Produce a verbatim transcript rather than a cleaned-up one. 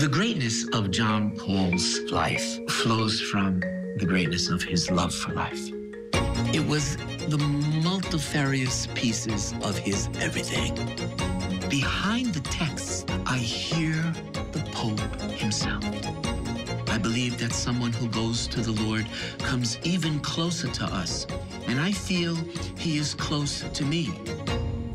The greatness of John Paul's life flows from the greatness of his love for life. It was the multifarious pieces of his everything. Behind the text, I hear the Pope himself. I believe that someone who goes to the Lord comes even closer to us, and I feel he is close to me.